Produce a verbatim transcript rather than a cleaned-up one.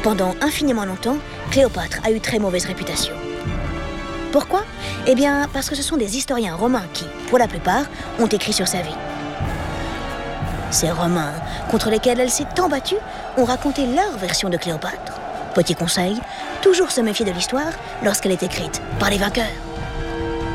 Pendant infiniment longtemps, Cléopâtre a eu très mauvaise réputation. Pourquoi? Eh bien, parce que ce sont des historiens romains qui, pour la plupart, ont écrit sur sa vie. Ces Romains, contre lesquels elle s'est tant battue, ont raconté leur version de Cléopâtre. Petit conseil, toujours se méfier de l'histoire lorsqu'elle est écrite par les vainqueurs.